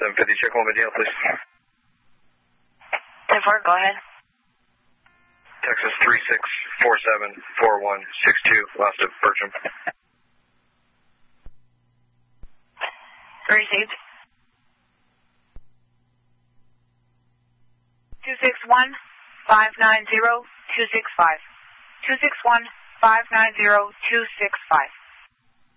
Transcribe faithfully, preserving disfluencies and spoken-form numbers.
seven fifty, check one video, please. ten four, go ahead. Texas three six four seven four one six two, last of Bertram. Received. two six one, five nine zero, two six five. two six one, five nine zero, two six five.